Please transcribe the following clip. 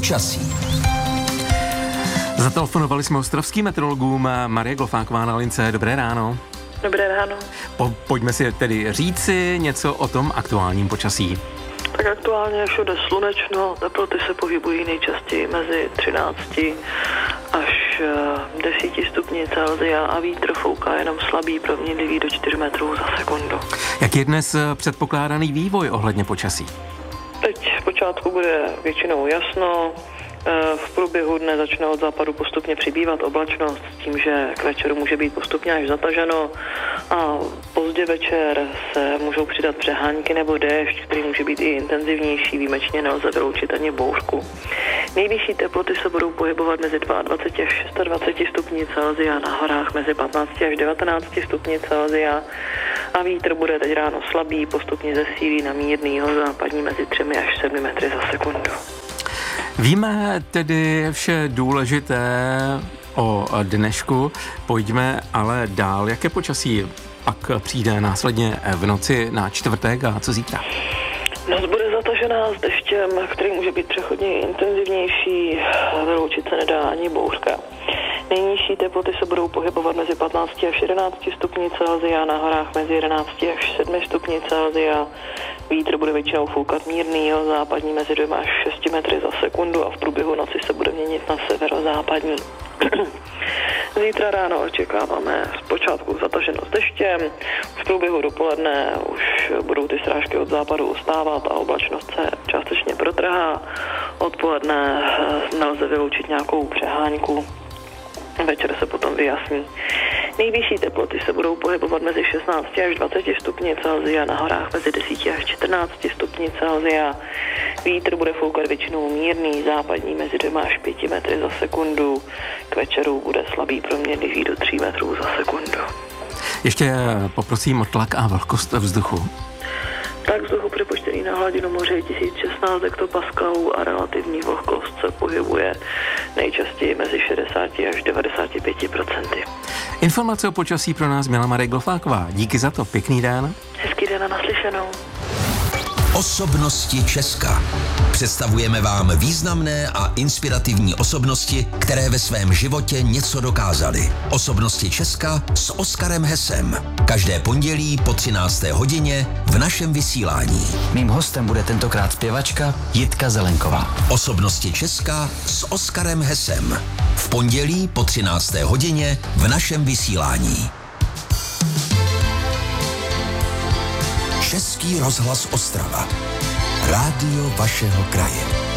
Počasí. Zatelefonovali jsme ostravským meteorologům. Marie Glofáková na lince. Dobré ráno. Dobré ráno. Pojďme si tedy říci něco o tom aktuálním počasí. Tak aktuálně je všude slunečno, teploty se pohybují nejčastěji mezi 13 až 10 stupni Celsia a vítr fouká jenom slabý, proměnlivý do 4 metrů za sekundu. Jak je dnes předpokládaný vývoj ohledně počasí? Teď v počátku bude většinou jasno, v průběhu dne začne od západu postupně přibývat oblačnost s tím, že k večeru může být postupně až zataženo a pozdě večer se můžou přidat přehánky nebo déšť, který může být i intenzivnější, výjimečně nelze vyloučit ani bouřku. Nejvyšší teploty se budou pohybovat mezi 22 až 26 stupni Celsia, na horách mezi 15 až 19 stupni Celsia a vítr bude teď ráno slabý, postupně zesílí na mírný jihozápadní mezi 3 až 7 metry za sekundu. Víme tedy vše důležité o dnešku, pojďme ale dál. Jaké počasí pak přijde následně v noci na čtvrtek a co zítra? Noc bude zatažená s deštěm, který může být přechodně intenzivnější, vyloučit se nedá ani bouřka. Nejnižší teploty se budou pohybovat mezi 15 až 11 stupni Celsia, na horách mezi 11 až 7 stupni Celsia. Vítr bude většinou foukat mírný, západní mezi 2 až 6 metry za sekundu a v průběhu noci se bude měnit na severozápadní. Zítra ráno očekáváme zpočátku zataženost deštěm, v průběhu dopoledne už budou ty srážky od západu ustávat a oblačnost se částečně protrhá. Odpoledne nelze vyloučit nějakou přehánku, večer se potom vyjasní. Nejvyšší teploty se budou pohybovat mezi 16 až 20 stupni Celsia, na horách mezi 10 až 14 stupni Celsia. Vítr bude foukat většinou mírný, západní mezi 2 až 5 metry za sekundu. K večeru bude slabý, proměnlivý do 3 metrů za sekundu. Ještě poprosím o tlak a vlhkost vzduchu. Tak vzduchu připočtený na hladinu moře je 1016 hektopaskalů a relativní vlhkost se pohybuje nejčastěji mezi 60 až 95%. Informace o počasí pro nás měla Marie Glofáková. Díky za to, pěkný den. Hezký den a naslyšenou. Osobnosti Česka. Představujeme vám významné a inspirativní osobnosti, které ve svém životě něco dokázaly. Osobnosti Česka s Oskarem Hesem. Každé pondělí po 13. hodině v našem vysílání. Mým hostem bude tentokrát zpěvačka Jitka Zelenková. Osobnosti Česka s Oskarem Hesem. V pondělí po 13. hodině v našem vysílání. Český rozhlas Ostrava. Rádio vašeho kraje.